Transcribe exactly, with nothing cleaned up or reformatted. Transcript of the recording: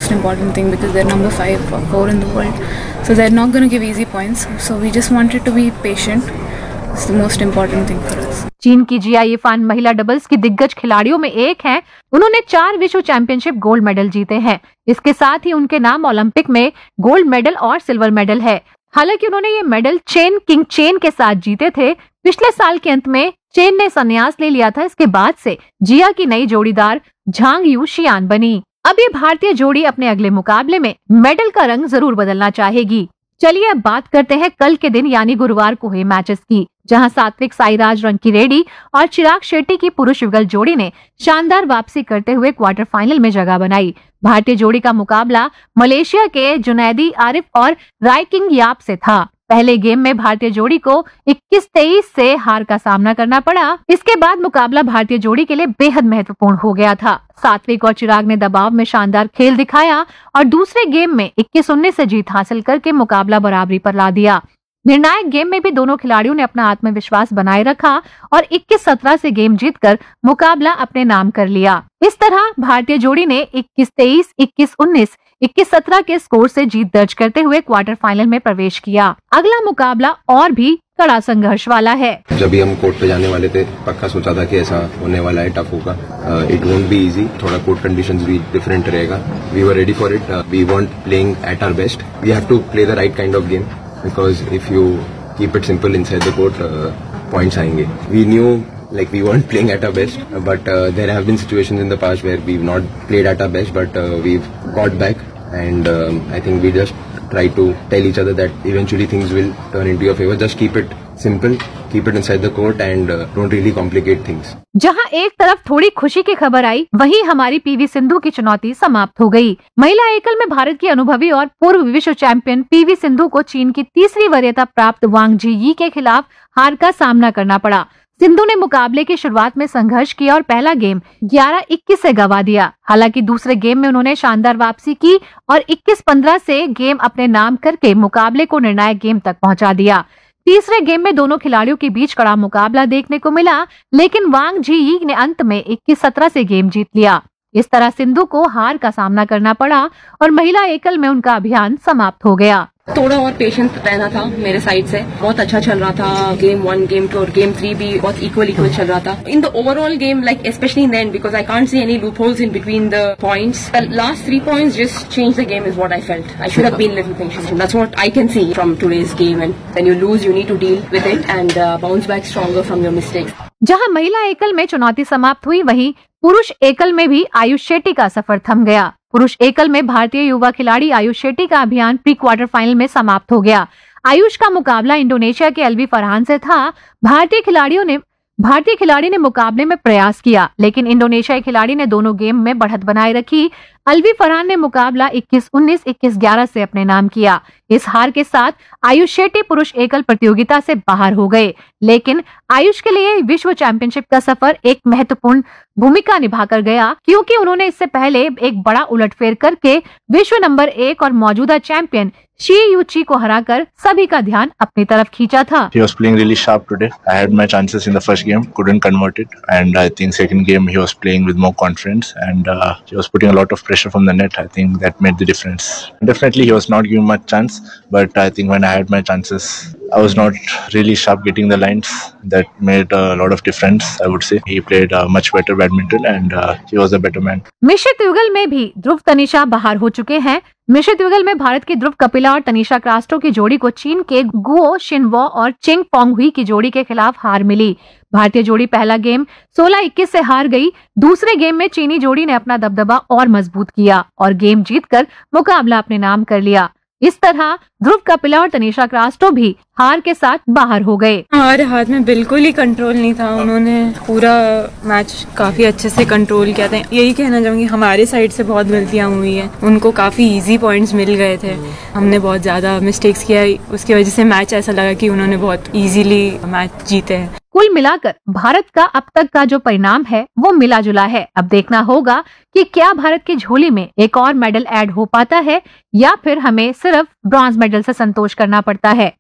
most important thing because they're number five or four in the world. So they're not going to give easy points. So we just wanted to be patient. It's the most important thing for us. चीन की जिया यीफान महिला doubles की दिग्गज खिलाड़ियों में एक हैं। उन्होंने चार विश्व चैंपियनशिप गोल्ड मेडल जीते हैं। इसके साथ ही उनके नाम ओलंपिक में गोल्ड मेडल और सिल्वर मेडल है। हालांकि उन्होंने ये मेडल चेन किंग चेन के साथ जीते थे। पिछले साल के अंत में चेन ने संन्यास ले लिया था। इसके बाद से जिया की नई जोड़ीदार झांग यू शियान बनी। अब ये भारतीय जोड़ी अपने अगले मुकाबले में मेडल का रंग जरूर बदलना चाहेगी। चलिए अब बात करते हैं कल के दिन यानी गुरुवार को हुए मैचेस की, जहां सात्विक साईराज रंकीरेड्डी और चिराग शेट्टी की पुरुष युगल जोड़ी ने शानदार वापसी करते हुए क्वार्टर फाइनल में जगह बनाई। भारतीय जोड़ी का मुकाबला मलेशिया के जुनैदी आरिफ और राइकिंग याप से था। पहले गेम में भारतीय जोड़ी को इक्कीस तेईस से हार का सामना करना पड़ा। इसके बाद मुकाबला भारतीय जोड़ी के लिए बेहद महत्वपूर्ण हो गया था। सात्विक और चिराग ने दबाव में शानदार खेल दिखाया और दूसरे गेम में इक्कीस उन्नीस से जीत हासिल करके मुकाबला बराबरी पर ला दिया। निर्णायक गेम में भी दोनों खिलाड़ियों ने अपना आत्मविश्वास बनाए रखा और इक्कीस सत्रह से गेम जीतकर मुकाबला अपने नाम कर लिया। इस तरह भारतीय जोड़ी ने इक्कीस तेईस, इक्कीस उन्नीस, इक्कीस सत्रह के स्कोर से जीत दर्ज करते हुए क्वार्टर फाइनल में प्रवेश किया। अगला मुकाबला और भी कड़ा संघर्ष वाला है। जब भी हम कोर्ट पे जाने वाले थे पक्का सोचा था कि ऐसा होने वाला है, टफ होगा। इट वोंट बी इजी, थोड़ा कोर्ट कंडीशंस भी डिफरेंट रहेगा। We were ready for it, we want playing at our best. We have to play the right kind of game because if you keep it simple inside the court, uh, points आएंगे. We knew like we weren't playing at our best, but uh, there have been situations in the past where we've not played at our best, but uh, we've got back, and um, I think we just try to tell each other that eventually things will turn into your favor. Just keep it simple, keep it inside the court, and uh, don't really complicate things. जहां एक तरफ थोड़ी खुशी की खबर आई, वहीं हमारी PV Sindhu की चुनौती समाप्त हो गई। महिला एकल में भारत की अनुभवी और पूर्व विश्व चैंपियन पीवी सिंधु को चीन की तीसरी वरीयता प्राप्त वांग जी यी के खिलाफ हार का सामना करना पड़ा। सिंधु ने मुकाबले की शुरुआत में संघर्ष किया और पहला गेम ग्यारह इक्कीस से गंवा दिया। हालांकि दूसरे गेम में उन्होंने शानदार वापसी की और इक्कीस पंद्रह से गेम अपने नाम करके मुकाबले को निर्णायक गेम तक पहुंचा दिया। तीसरे गेम में दोनों खिलाड़ियों के बीच कड़ा मुकाबला देखने को मिला, लेकिन वांग जी यी ने अंत में इक्कीस सत्रह से गेम जीत लिया। इस तरह सिंधु को हार का सामना करना पड़ा और महिला एकल में उनका अभियान समाप्त हो गया। थोड़ा और पेशेंस रहना था मेरे साइड से। बहुत अच्छा चल रहा था गेम वन, गेम टू और गेम थ्री भी बहुत इक्वल इक्वल चल रहा था। In the overall game like specially in the end because I can't see any loop holes in between the points, the last three points just change the game is what I felt. I should have been little patient. That's what I can see from today's game, and when you lose you need to deal with it and bounce back stronger from your mistakes. जहां महिला एकल में चुनौती समाप्त हुई, वहीं पुरुष एकल में भी आयुष शेट्टी का सफर थम गया। पुरुष एकल में भारतीय युवा खिलाड़ी आयुष शेट्टी का अभियान प्री क्वार्टर फाइनल में समाप्त हो गया। आयुष का मुकाबला इंडोनेशिया के अलवी फरहान से था। भारतीय खिलाड़ियों ने भारतीय खिलाड़ी ने मुकाबले में प्रयास किया, लेकिन इंडोनेशियाई खिलाड़ी ने दोनों गेम में बढ़त बनाए रखी। अलवी फरहान ने मुकाबला इक्कीस उन्नीस, इक्कीस ग्यारह से अपने नाम किया। इस हार के साथ आयुष शेट्टी पुरुष एकल प्रतियोगिता से बाहर हो गए, लेकिन आयुष के लिए विश्व चैंपियनशिप का सफर एक महत्वपूर्ण भूमिका निभाकर गया, क्योंकि उन्होंने इससे पहले एक बड़ा उलटफेर करके विश्व नंबर एक और मौजूदा चैंपियन शी यूची को हराकर सभी का ध्यान अपनी तरफ खींचा था। He was playing really sharp today. I had my chances in the first game, couldn't convert it, and I think second game he was playing with more confidence, and uh, he was putting a lot of pressure from the net. I think that made the difference. Definitely he was not giving much chance, but I think when I had my chances, I was not really sharp getting the lines. That made a lot of difference, I would say. He played uh, much better badminton, and uh, he was a better man. मिश्रित युगल में भी ध्रुव तनिषा बाहर हो चुके हैं। मिश्रित युगल में भारत की ध्रुव कपिला और तनिषा क्रास्टो की जोड़ी को चीन के गुओ शिनवो और चिंग पोंग हुई की जोड़ी के खिलाफ हार मिली। भारतीय जोड़ी पहला गेम सोलह इक्कीस से हार गई। दूसरे गेम में चीनी जोड़ी ने अपना दबदबा और मजबूत किया और गेम जीतकर मुकाबला अपने नाम कर लिया। इस तरह ध्रुव कपिला और तनिषा क्रास्टो भी हार के साथ बाहर हो गए। हमारे हाथ में बिल्कुल ही कंट्रोल नहीं था। उन्होंने पूरा मैच काफी अच्छे से कंट्रोल किया था। यही कहना चाहूंगी हमारे साइड से बहुत गलतियां हुई हैं। उनको काफी इजी पॉइंट्स मिल गए थे। हमने बहुत ज्यादा मिस्टेक्स किया, उसकी वजह से मैच ऐसा लगा कि उन्होंने बहुत इजीली मैच जीते हैं। कुल मिलाकर भारत का अब तक का जो परिणाम है वो मिला जुला है। अब देखना होगा कि क्या भारत की झोली में एक और मेडल ऐड हो पाता है या फिर हमें सिर्फ ब्रॉन्ज मेडल से संतोष करना पड़ता है।